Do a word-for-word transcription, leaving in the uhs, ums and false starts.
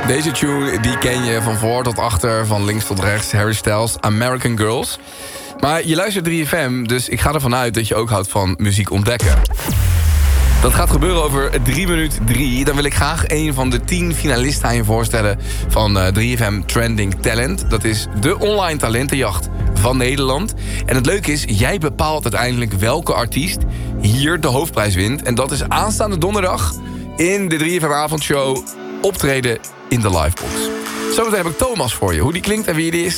Deze tune die ken je van voor tot achter, van links tot rechts. Harry Styles, American Girls. Maar je luistert drie F M, dus ik ga ervan uit dat je ook houdt van muziek ontdekken. Dat gaat gebeuren over drie minuut drie. Dan wil ik graag een van de tien finalisten aan je voorstellen van uh, drie F M Trending Talent. Dat is de online talentenjacht van Nederland. En het leuke is, jij bepaalt uiteindelijk welke artiest hier de hoofdprijs wint. En dat is aanstaande donderdag in de drie F M avondshow optreden in de livebox. Zometeen heb ik Thomas voor je. Hoe die klinkt en wie die is,